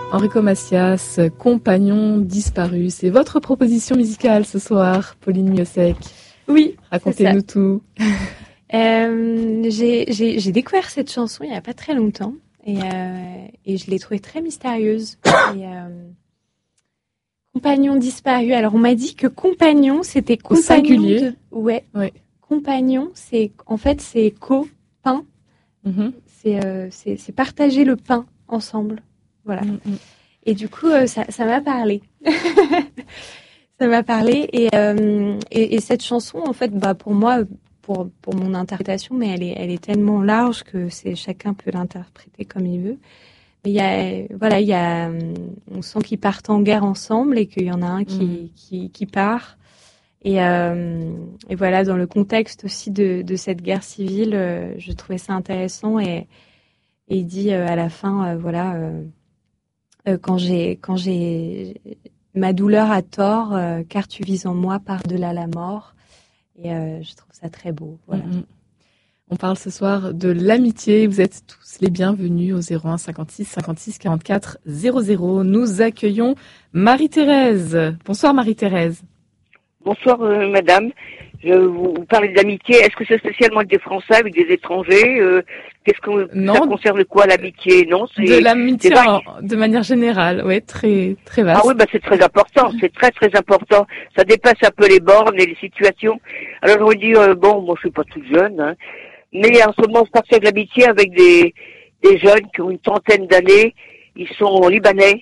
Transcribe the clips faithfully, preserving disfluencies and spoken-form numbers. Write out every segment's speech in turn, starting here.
Enrico Macias, Compagnon disparu. C'est votre proposition musicale ce soir, Pauline Miosek. Oui, racontez-nous tout. Euh, j'ai, j'ai, j'ai découvert cette chanson il n'y a pas très longtemps et, euh, et je l'ai trouvée très mystérieuse. Et, euh, Compagnon disparu. Alors on m'a dit que compagnon c'était compagnon. Au singulier. De... Ouais. ouais. Compagnon, c'est en fait c'est co-pain. Mm-hmm. C'est, euh, c'est c'est partager le pain ensemble. Voilà. Mm-hmm. Et du coup euh, ça ça m'a parlé. Ça m'a parlé et, euh, et et cette chanson en fait bah pour moi pour pour mon interprétation mais elle est elle est tellement large que c'est chacun peut l'interpréter comme il veut. Mais il y a voilà il y a on sent qu'ils partent en guerre ensemble et qu'il y en a un qui mmh. qui qui part et euh, et voilà dans le contexte aussi de de cette guerre civile euh, je trouvais ça intéressant et et il dit euh, à la fin euh, voilà euh, euh, quand j'ai quand j'ai ma douleur a tort, euh, car tu vis en moi par-delà la mort. Et euh, je trouve ça très beau. Voilà. Mm-hmm. On parle ce soir de l'amitié. Vous êtes tous les bienvenus au zéro un cinquante-six cinquante-six quarante-quatre zéro zéro. Nous accueillons Marie-Thérèse. Bonsoir Marie-Thérèse. Bonsoir euh, madame. Je vous parlez d'amitié. Est-ce que c'est spécialement avec des Français, avec des étrangers euh, Qu'est-ce que non, ça concerne quoi l'amitié Non, c'est de l'amitié en, de manière générale, ouais, très très vaste. Ah oui, bah c'est très important, c'est très très important. Ça dépasse un peu les bornes et les situations. Alors je vous dis euh, bon, moi je suis pas toute jeune, hein, mais en ce moment je partage l'amitié avec des des jeunes qui ont une trentaine d'années. Ils sont libanais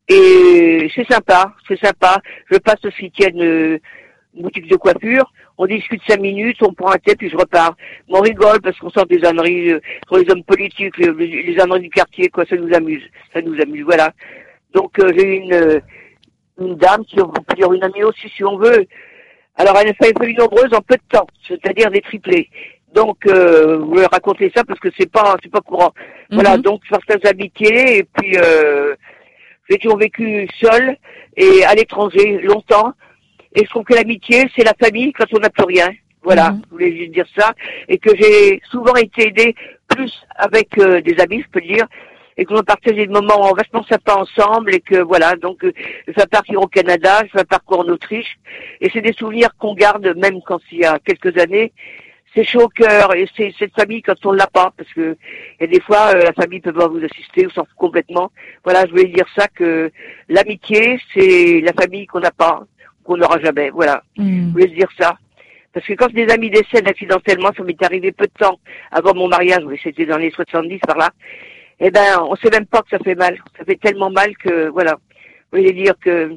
et c'est sympa, c'est sympa. Je passe aussi tienne euh, boutique de coiffure, on discute cinq minutes, on prend un thé, puis je repars. Mais on rigole parce qu'on sort des âneries euh, sur les hommes politiques, les, les âneries du quartier, quoi, ça nous amuse, ça nous amuse, voilà. Donc euh, j'ai une euh, une dame, qui on peut dire une amie aussi si on veut. Alors elle a fait une nombreuse en peu de temps, c'est-à-dire des triplés. Donc euh, vous voulez raconter ça parce que c'est pas c'est pas courant. Mm-hmm. Voilà, donc certaines amitiés et puis euh, j'ai toujours vécu seule et à l'étranger longtemps. Et je trouve que l'amitié, c'est la famille quand on n'a plus rien. Voilà, mmh. je voulais juste dire ça. Et que j'ai souvent été aidée plus avec euh, des amis, je peux le dire, et qu'on a partagé des moments vachement sympas ensemble, et que voilà, donc euh, je vais partir au Canada, je vais partir en Autriche, et c'est des souvenirs qu'on garde même quand il y a quelques années. C'est chaud au cœur, et c'est cette famille quand on l'a pas, parce que il y a des fois, euh, la famille peut pas vous assister, ou s'en fout complètement. Voilà, je voulais dire ça, que l'amitié, c'est la famille qu'on n'a pas, qu'on n'aura jamais, voilà. Mmh. Je voulais dire ça. Parce que quand des amis décèdent accidentellement, ça m'est arrivé peu de temps avant mon mariage, mais c'était dans les soixante-dix par là, eh ben, on sait même pas que ça fait mal. Ça fait tellement mal que, voilà. Je voulais dire que,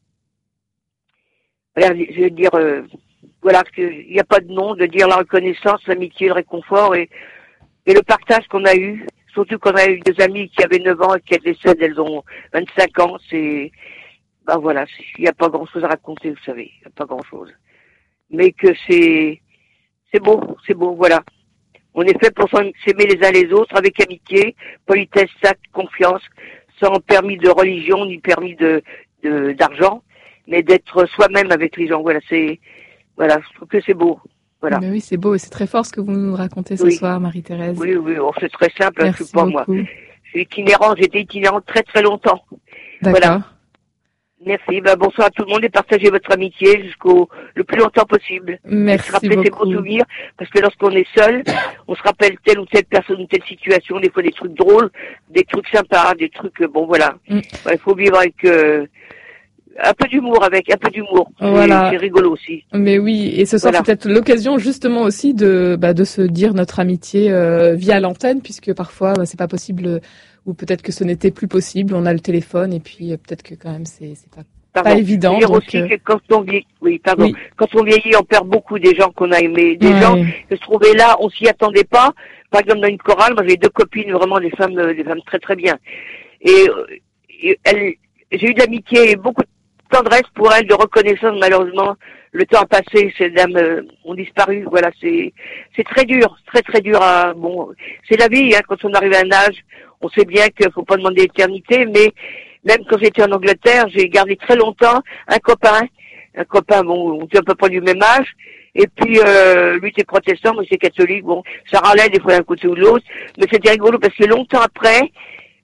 voilà, je veux dire, euh, voilà, qu'il n'y a pas de nom, de dire la reconnaissance, l'amitié, le réconfort et, et le partage qu'on a eu. Surtout qu'on a eu des amis qui avaient neuf ans et qui décèdent, elles ont vingt-cinq ans, c'est, ben voilà, il n'y a pas grand-chose à raconter, vous savez, il n'y a pas grand-chose. Mais que c'est, c'est beau, c'est beau, voilà. On est fait pour s'aimer les uns les autres avec amitié, politesse, tact, confiance, sans permis de religion ni permis de, de d'argent, mais d'être soi-même avec les gens. Voilà, c'est, voilà, je trouve que c'est beau. Voilà. Mais oui, c'est beau et c'est très fort ce que vous nous racontez ce oui. soir, Marie-Thérèse. Oui, oui, oh, c'est très simple, Merci je suis pas beaucoup. moi. Je suis itinérante, j'étais itinérante très très longtemps. D'accord. Voilà. Merci. Ben, bonsoir à tout le monde et partagez votre amitié jusqu'au le plus longtemps possible. Merci et se rappeler beaucoup. ces bons souvenirs parce que lorsqu'on est seul, on se rappelle telle ou telle personne ou telle situation, des fois des trucs drôles, des trucs sympas, des trucs bon voilà. Il mm. ben, faut vivre avec euh, un peu d'humour avec un peu d'humour. Voilà. C'est, c'est rigolo aussi. Mais oui, et ce soir voilà. C'est peut-être l'occasion justement aussi de bah, de se dire notre amitié euh, via l'antenne puisque parfois bah, c'est pas possible. Euh, ou peut-être que ce n'était plus possible, on a le téléphone et puis euh, peut-être que quand même c'est c'est pas, pardon, pas évident. Je veux dire donc, aussi euh... que quand on vieillit, oui, pardon, oui. quand on vieillit, on perd beaucoup des gens qu'on a aimés, des ouais. gens que se trouvaient là, on s'y attendait pas. Par exemple, dans une chorale, moi j'ai deux copines vraiment des femmes, des femmes très très bien. Et, et elles, j'ai eu de l'amitié et beaucoup de tendresse pour elles, de reconnaissance. Malheureusement, le temps a passé, ces dames euh, ont disparu. Voilà, c'est c'est très dur, très très dur. À, bon, c'est la vie. Hein, quand on arrive à un âge, on sait bien qu'il faut pas demander l'éternité, mais même quand j'étais en Angleterre, j'ai gardé très longtemps un copain, un copain, bon, on était à peu près du même âge, et puis euh, lui était protestant, moi j'étais catholique, bon, ça râlait des fois d'un côté ou de l'autre, mais c'était rigolo parce que longtemps après,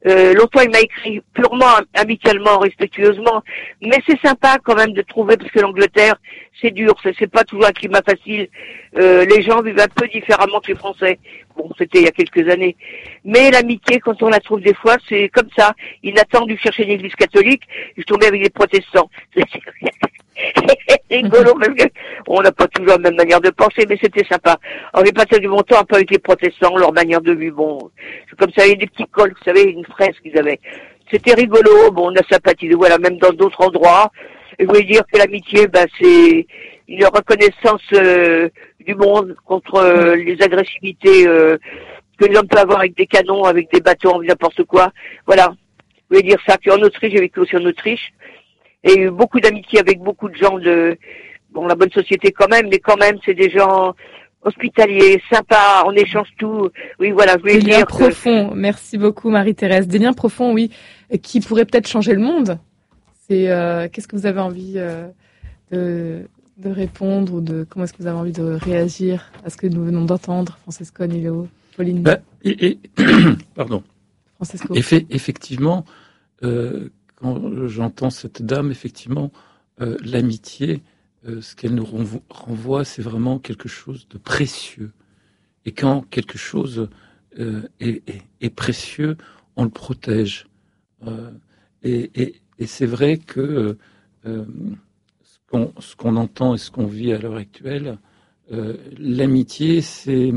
Euh, l'autre fois, il m'a écrit purement amicalement, respectueusement, mais c'est sympa quand même de trouver, parce que l'Angleterre, c'est dur, c'est, c'est pas toujours un climat facile. Euh, les gens vivent un peu différemment que les Français. Bon, c'était il y a quelques années. Mais l'amitié, quand on la trouve des fois, c'est comme ça. Il attend dû chercher une église catholique, je tombais avec des protestants. C'est rigolo parce que on n'a pas toujours la même manière de penser, mais c'était sympa. Alors j'ai passé du bon temps un peu avec les protestants, leur manière de vivre, bon, c'est comme ça, il y avait des petits cols, vous savez, une fraise qu'ils avaient. C'était rigolo, bon, on a sympathie, voilà, même dans d'autres endroits. Et je voulais dire que l'amitié, ben, c'est une reconnaissance euh, du monde contre euh, les agressivités euh, que les hommes peuvent avoir avec des canons, avec des bâtons, n'importe quoi. Voilà. Je voulais dire ça. Puis en Autriche, j'ai vécu aussi en Autriche. Et eu beaucoup d'amitié avec beaucoup de gens de, bon, la bonne société quand même, mais quand même, c'est des gens hospitaliers, sympas, on échange tout. Oui, voilà, je voulais des dire. Des liens que... profonds. Merci beaucoup, Marie-Thérèse. Des liens profonds, oui, qui pourraient peut-être changer le monde. C'est, euh, qu'est-ce que vous avez envie euh, de, de répondre ou de, comment est-ce que vous avez envie de réagir à ce que nous venons d'entendre, Francesco, Nilo, Pauline? Bah, et, et, pardon. Francesco. Effe- effectivement, euh, quand j'entends cette dame, effectivement, euh, l'amitié, euh, ce qu'elle nous renvo- renvoie, c'est vraiment quelque chose de précieux. Et quand quelque chose euh, est, est, est précieux, on le protège. Euh, et, et, et c'est vrai que euh, ce, qu'on, ce qu'on entend et ce qu'on vit à l'heure actuelle, euh, l'amitié, c'est,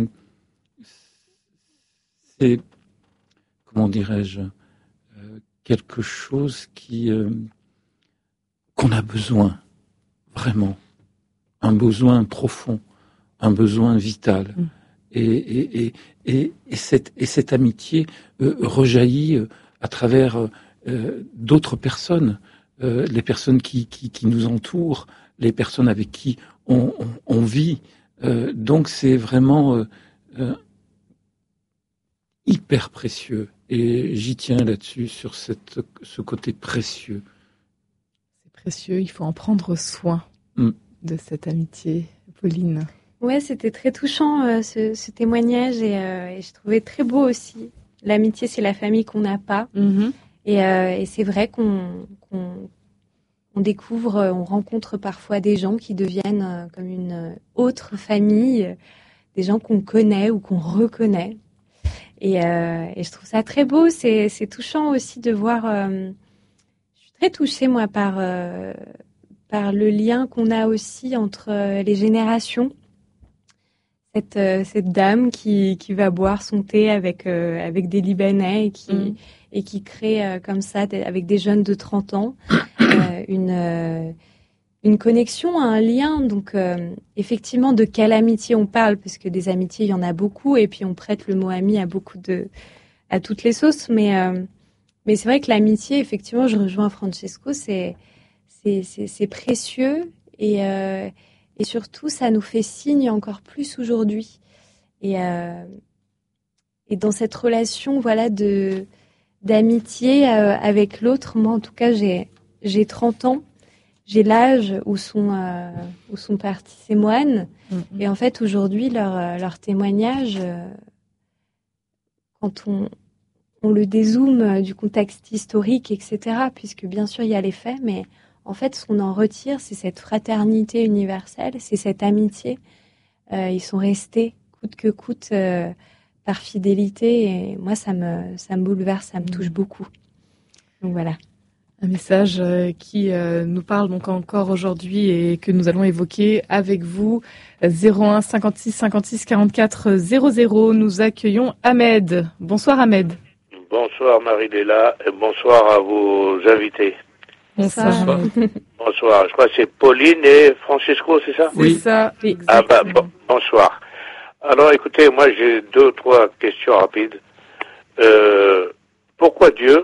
c'est, comment dirais-je, quelque chose qui euh, qu'on a besoin, vraiment, un besoin profond, un besoin vital. Mmh. Et, et, et, et, et, cette, et cette amitié euh, rejaillit euh, à travers euh, d'autres personnes, euh, les personnes qui, qui, qui nous entourent, les personnes avec qui on, on, on vit. Euh, donc c'est vraiment euh, euh, hyper précieux. Et j'y tiens là-dessus, sur cette, ce côté précieux. C'est précieux, il faut en prendre soin mm. de cette amitié. Pauline. Ouais, c'était très touchant euh, ce, ce témoignage et, euh, et je trouvais très beau aussi. L'amitié, c'est la famille qu'on n'a pas. Mm-hmm. Et, euh, et c'est vrai qu'on, qu'on on découvre, on rencontre parfois des gens qui deviennent euh, comme une autre famille, des gens qu'on connaît ou qu'on reconnaît. Et, euh, et je trouve ça très beau. C'est, c'est touchant aussi de voir. Euh, je suis très touchée moi par euh, par le lien qu'on a aussi entre euh, les générations. Cette euh, cette dame qui qui va boire son thé avec euh, avec des Libanais et qui mmh. et qui crée euh, comme ça avec des jeunes de trente ans euh, une euh, une connexion, un lien. Donc, euh, effectivement, de quelle amitié on parle, parce que des amitiés, il y en a beaucoup, et puis on prête le mot ami à beaucoup de, à toutes les sauces. Mais, euh, mais c'est vrai que l'amitié, effectivement, je rejoins Francesco, c'est, c'est, c'est, c'est précieux, et, euh, et surtout, ça nous fait signe encore plus aujourd'hui. Et, euh, et dans cette relation, voilà, de, d'amitié euh, avec l'autre, moi, en tout cas, j'ai, j'ai trente ans. J'ai l'âge où sont, euh, où sont partis ces moines. Mmh. Et en fait, aujourd'hui, leur, leur témoignage, euh, quand on, on le dézoome du contexte historique, et cetera, puisque bien sûr, il y a les faits, mais en fait, ce qu'on en retire, c'est cette fraternité universelle, c'est cette amitié. Euh, ils sont restés coûte que coûte euh, par fidélité. Et moi, ça me, ça me bouleverse, ça me touche beaucoup. Donc voilà. Un message euh, qui euh, nous parle donc encore aujourd'hui et que nous allons évoquer avec vous. zéro un cinquante-six cinquante-six quarante-quatre zéro zéro. Nous accueillons Ahmed. Bonsoir Ahmed. Bonsoir Marie-Léla et bonsoir à vos invités. Bonsoir. Bonsoir. Bonsoir. Je crois que c'est Pauline et Francesco, c'est ça? Oui, c'est ça. Exactement. Ah bah, bon, bonsoir. Alors écoutez, moi j'ai deux, trois questions rapides. Euh, pourquoi Dieu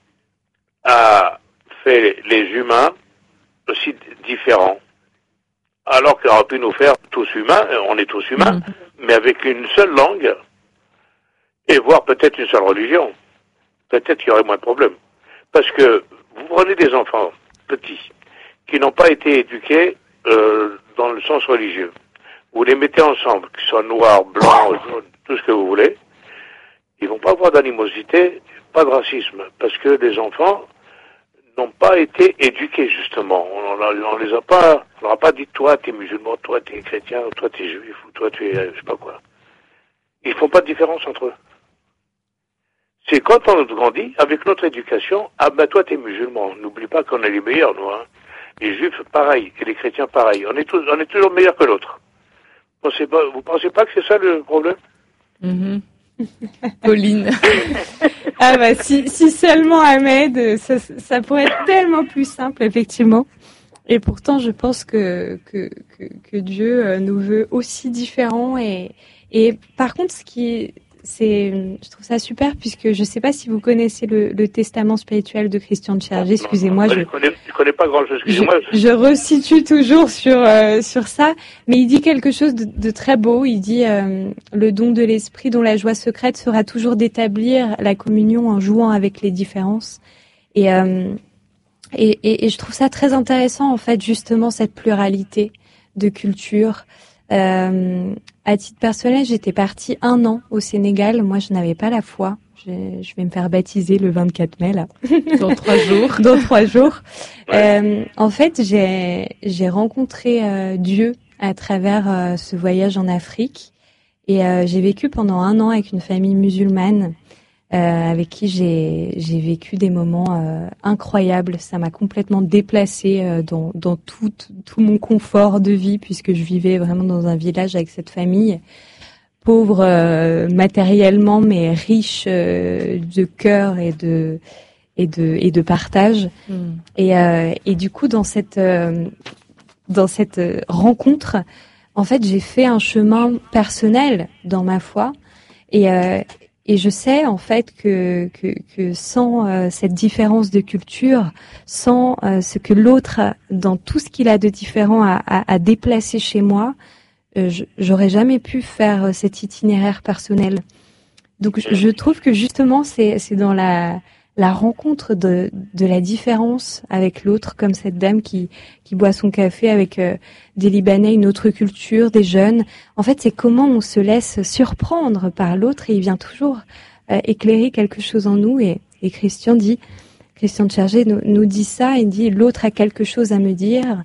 a fait les humains aussi différents, alors qu'il aurait pu nous faire tous humains, on est tous humains, mmh. mais avec une seule langue, et voire peut-être une seule religion. Peut-être qu'il y aurait moins de problèmes. Parce que vous prenez des enfants petits, qui n'ont pas été éduqués euh, dans le sens religieux. Vous les mettez ensemble, qu'ils soient noirs, blancs, jaunes, tout ce que vous voulez, ils vont pas avoir d'animosité pas de racisme, parce que les enfants n'ont pas été éduqués, justement. On, on, on les a pas, on leur a pas dit, toi, t'es musulman, toi, t'es chrétien, ou toi, t'es juif, ou toi, tu es, je sais pas quoi. Ils font pas de différence entre eux. C'est quand on grandit, avec notre éducation, ah ben toi, t'es musulman. N'oublie pas qu'on est les meilleurs, nous, hein. Les juifs, pareil, et les chrétiens, pareil. On est tous, on est toujours meilleurs que l'autre. Pensez pas, vous pensez pas que c'est ça le problème? Mm-hmm. Pauline. Ah bah si, si seulement Ahmed, ça, ça pourrait être tellement plus simple, effectivement. Et pourtant, je pense que que, que, que Dieu nous veut aussi différents. Et, et par contre, ce qui est, c'est, je trouve ça super, puisque je ne sais pas si vous connaissez le, le testament spirituel de Christian de Chergé. Excusez-moi, non, non, je ne connais, je connais pas grand-chose. Excusez-moi. Je, je resitue toujours sur euh, sur ça, mais il dit quelque chose de, de très beau. Il dit euh, le don de l'esprit, dont la joie secrète sera toujours d'établir la communion en jouant avec les différences. Et euh, et, et, et je trouve ça très intéressant, en fait, justement cette pluralité de cultures. Euh, à titre personnel, j'étais partie un an au Sénégal. Moi, je n'avais pas la foi. Je, je vais me faire baptiser le vingt-quatre mai, là. Dans trois jours. Dans trois jours. Ouais. Euh, en fait, j'ai, j'ai rencontré euh, Dieu à travers euh, ce voyage en Afrique. Et euh, j'ai vécu pendant un an avec une famille musulmane euh, avec qui j'ai, j'ai vécu des moments euh, incroyables. Ça m'a complètement déplacée euh, dans, dans tout, tout mon confort de vie, puisque je vivais vraiment dans un village avec cette famille, pauvre euh, matériellement, mais riche euh, de cœur et de et de et de partage. Mm. Et euh, et du coup, dans cette euh, dans cette rencontre, en fait, j'ai fait un chemin personnel dans ma foi. Et euh, Et je sais en fait que que, que sans euh, cette différence de culture, sans euh, ce que l'autre, a, dans tout ce qu'il a de différent, a, a, a déplacé chez moi, euh, je, j'aurais jamais pu faire cet itinéraire personnel. Donc je, je trouve que justement c'est c'est dans la la rencontre de de la différence avec l'autre, comme cette dame qui qui boit son café avec euh, des Libanais, une autre culture, des jeunes. En fait, c'est comment on se laisse surprendre par l'autre et il vient toujours euh, éclairer quelque chose en nous. Et, et Christian dit, Christian de Chergé nous, nous dit ça. Il dit l'autre a quelque chose à me dire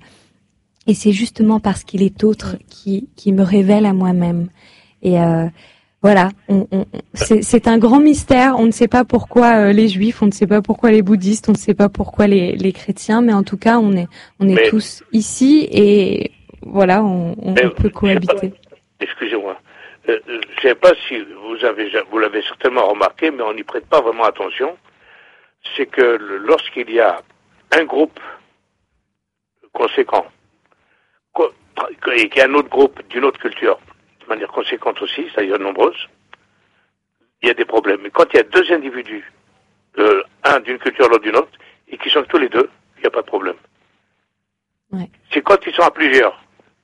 et c'est justement parce qu'il est autre qui qui me révèle à moi-même. Et euh, Voilà, on, on, c'est, c'est un grand mystère. On ne sait pas pourquoi euh, les juifs, on ne sait pas pourquoi les bouddhistes, on ne sait pas pourquoi les, les chrétiens, mais en tout cas, on est, on est mais, tous ici et voilà, on, on mais, peut cohabiter. Pas, excusez-moi, euh, je ne sais pas si vous avez, vous l'avez certainement remarqué, mais on n'y prête pas vraiment attention. C'est que lorsqu'il y a un groupe conséquent et qu'il y a un autre groupe d'une autre culture, de manière conséquente aussi, c'est-à-dire nombreuse, il y a des problèmes. Mais quand il y a deux individus, euh, un d'une culture, l'autre d'une autre, et qui sont tous les deux, il n'y a pas de problème. Ouais. C'est quand ils sont à plusieurs.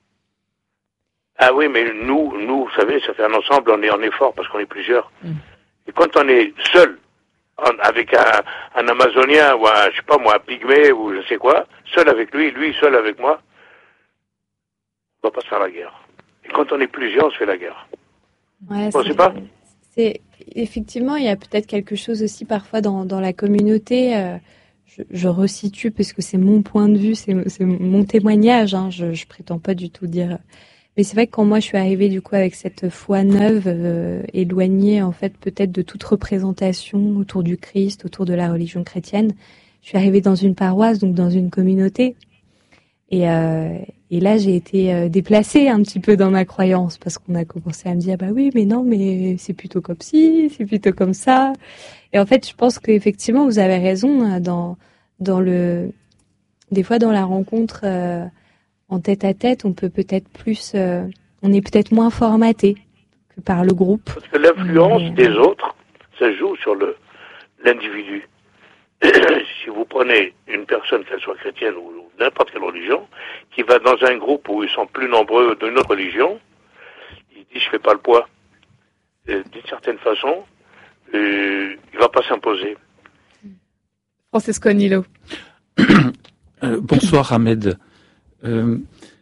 Ah oui, mais nous, nous, vous savez, ça fait un ensemble, on est en effort parce qu'on est plusieurs. Mm. Et quand on est seul, en, avec un, un Amazonien ou un, je sais pas moi, un Pygmée ou je sais quoi, seul avec lui, lui seul avec moi, on va pas se faire la guerre. Et quand on est plusieurs, on se fait la guerre. Ouais, bon, c'est pas c'est effectivement, il y a peut-être quelque chose aussi parfois dans, dans la communauté. Euh, je, je resitue parce que c'est mon point de vue, c'est, c'est mon témoignage. Hein, je, je prétends pas du tout dire. Mais c'est vrai que quand moi je suis arrivée du coup avec cette foi neuve, euh, éloignée en fait peut-être de toute représentation autour du Christ, autour de la religion chrétienne, je suis arrivée dans une paroisse, donc dans une communauté. Et, euh, et là, j'ai été euh, déplacée un petit peu dans ma croyance parce qu'on a commencé à me dire, bah oui, mais non, mais c'est plutôt comme ci, c'est plutôt comme ça. Et en fait, je pense qu'effectivement, vous avez raison dans dans le, des fois dans la rencontre euh, en tête à tête, on peut peut-être plus, euh, on est peut-être moins formaté que par le groupe. Parce que l'influence mais... des autres, ça joue sur le l'individu. Si vous prenez une personne, qu'elle soit chrétienne ou n'importe quelle religion, qui va dans un groupe où ils sont plus nombreux d'une autre religion, il dit je fais pas le poids. Et d'une certaine façon, euh, il va pas s'imposer. Francesco Nilo. euh, bonsoir Ahmed. Euh,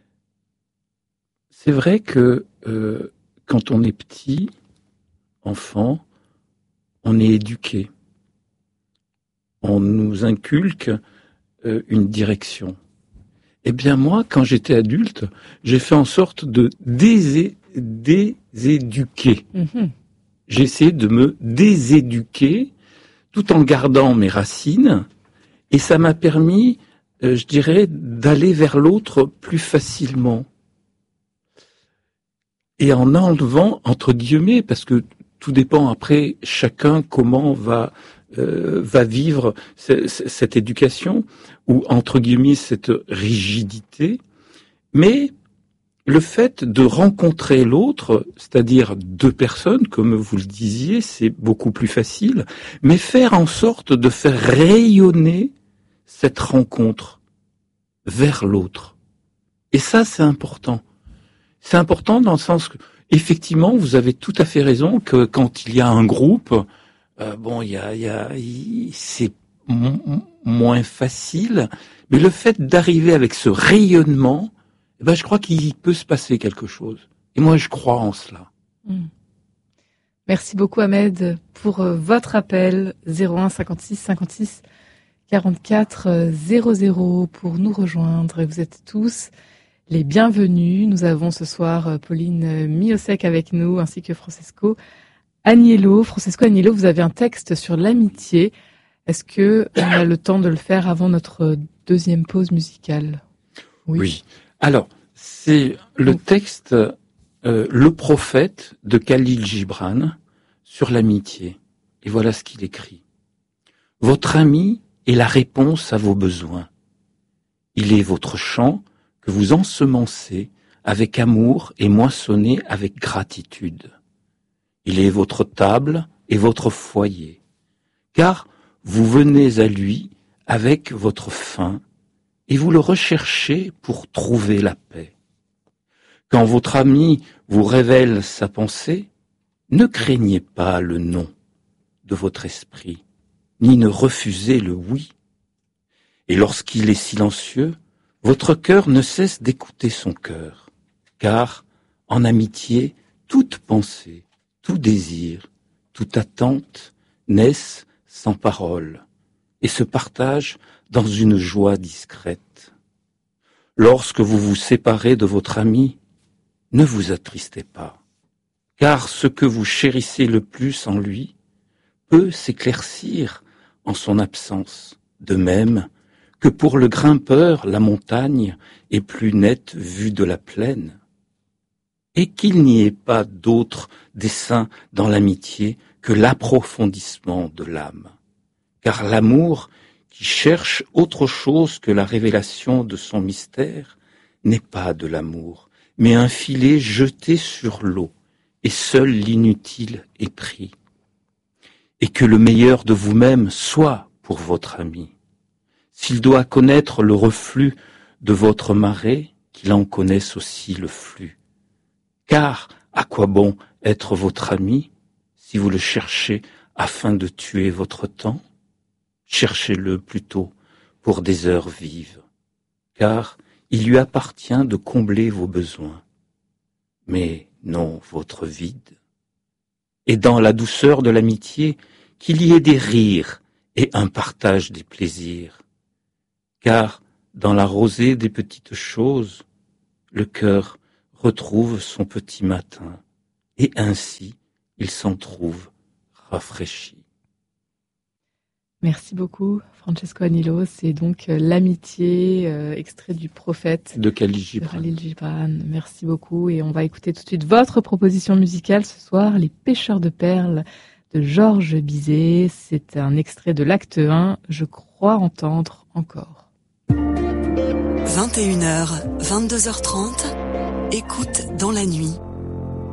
c'est vrai que euh, quand on est petit, enfant, on est éduqué. on nous inculque euh, une direction. Eh bien moi, quand j'étais adulte, j'ai fait en sorte de désé- déséduquer. Mm-hmm. J'ai essayé de me déséduquer tout en gardant mes racines, et ça m'a permis, euh, je dirais, d'aller vers l'autre plus facilement. Et en enlevant, entre guillemets, parce que tout dépend après chacun comment va euh, va vivre c- c- cette éducation, ou entre guillemets cette rigidité, mais le fait de rencontrer l'autre, c'est-à-dire deux personnes, comme vous le disiez, c'est beaucoup plus facile, mais faire en sorte de faire rayonner cette rencontre vers l'autre. Et ça, c'est important. C'est important dans le sens que, effectivement, vous avez tout à fait raison que quand il y a un groupe, euh, bon, il y a, il y a, il, c'est m- moins facile, mais le fait d'arriver avec ce rayonnement, eh ben, je crois qu'il peut se passer quelque chose. Et moi, je crois en cela. Mmh. Merci beaucoup, Ahmed, pour euh, votre appel zéro un cinquante-six cinquante-six quarante-quatre zéro zéro pour nous rejoindre. Vous êtes tous les bienvenus. Nous avons ce soir Pauline Miosek avec nous, ainsi que Francesco Agnello. Francesco Agnello, vous avez un texte sur l'amitié. Est-ce que on a le temps de le faire avant notre deuxième pause musicale? Oui. Oui. Alors, c'est le texte euh, Le prophète de Khalil Gibran sur l'amitié. Et voilà ce qu'il écrit. Votre ami est la réponse à vos besoins. Il est votre champ que vous ensemencez avec amour et moissonnez avec gratitude. Il est votre table et votre foyer, car vous venez à lui avec votre faim et vous le recherchez pour trouver la paix. Quand votre ami vous révèle sa pensée, ne craignez pas le non de votre esprit, ni ne refusez le oui. Et lorsqu'il est silencieux, votre cœur ne cesse d'écouter son cœur, car en amitié, toute pensée, tout désir, toute attente naissent sans parole et se partagent dans une joie discrète. Lorsque vous vous séparez de votre ami, ne vous attristez pas, car ce que vous chérissez le plus en lui peut s'éclaircir en son absence, de même que pour le grimpeur la montagne est plus nette vue de la plaine, et qu'il n'y ait pas d'autre dessein dans l'amitié que l'approfondissement de l'âme, car l'amour qui cherche autre chose que la révélation de son mystère n'est pas de l'amour, mais un filet jeté sur l'eau, et seul l'inutile est pris. Et que le meilleur de vous-même soit pour votre ami. S'il doit connaître le reflux de votre marée, qu'il en connaisse aussi le flux. Car à quoi bon être votre ami si vous le cherchez afin de tuer votre temps? Cherchez-le plutôt pour des heures vives, car il lui appartient de combler vos besoins, mais non votre vide. Et dans la douceur de l'amitié, qu'il y ait des rires et un partage des plaisirs, car dans la rosée des petites choses, le cœur retrouve son petit matin, et ainsi il s'en trouve rafraîchi. Merci beaucoup, Francesco Agnello. C'est donc euh, l'amitié, euh, extrait du prophète de Khalil Gibran. Khalil Gibran. Merci beaucoup. Et on va écouter tout de suite votre proposition musicale ce soir, Les Pêcheurs de Perles de Georges Bizet. C'est un extrait de l'acte un, Je crois entendre encore. vingt et une heures, vingt-deux heures trente, écoute dans la nuit.